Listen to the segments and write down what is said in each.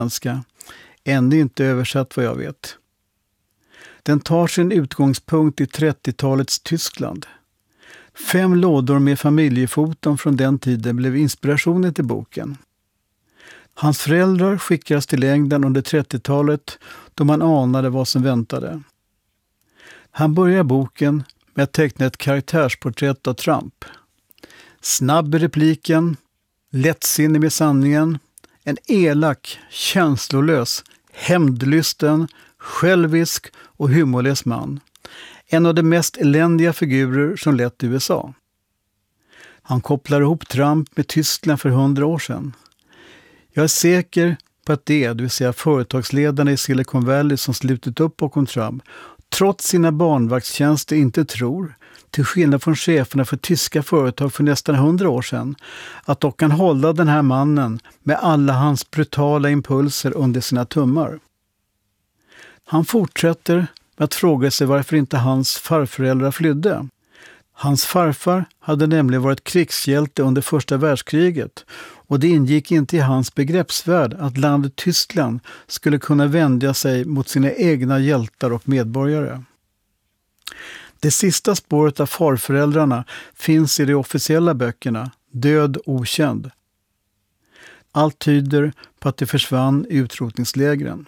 svenska, ännu inte översatt vad jag vet. Den tar sin utgångspunkt i 30-talets Tyskland. 5 lådor med familjefoton från den tiden blev inspirationen till boken. Hans föräldrar skickades till England under 30-talet då man anade vad som väntade. Han börjar boken med att teckna ett karaktärsporträtt av Trump. Snabb i repliken, lättsinnig med sanningen, en elak, känslolös, hämndlysten, självisk och humorlös man. En av de mest eländiga figurer som lett USA. Han kopplar ihop Trump med Tyskland för 100 år sedan. Jag är säker på att det vill säga företagsledarna i Silicon Valley som slutit upp bakom Trump, trots sina barnvaktstjänster inte tror, till skillnad från cheferna för tyska företag för nästan 100 år sedan, att de kan hålla den här mannen med alla hans brutala impulser under sina tummar. Han fortsätter med att fråga sig varför inte hans farföräldrar flydde. Hans farfar hade nämligen varit krigshjälte under första världskriget och det ingick inte i hans begreppsvärld att landet Tyskland skulle kunna vända sig mot sina egna hjältar och medborgare. Det sista spåret av farföräldrarna finns i de officiella böckerna, Död okänd. Allt tyder på att det försvann i utrotningslägren.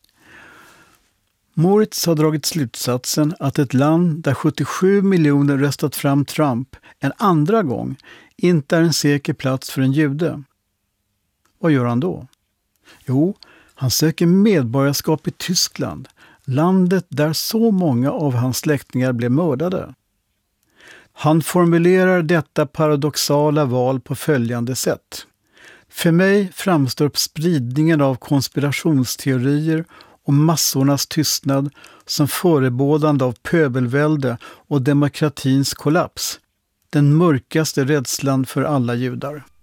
Moritz har dragit slutsatsen att ett land där 77 miljoner röstat fram Trump en andra gång inte är en säker plats för en jude. Vad gör han då? Jo, han söker medborgarskap i Tyskland, landet där så många av hans släktingar blev mördade. Han formulerar detta paradoxala val på följande sätt. För mig framstår spridningen av konspirationsteorier och massornas tystnad som förebådande av pöbelvälde och demokratins kollaps, den mörkaste rädslan för alla judar.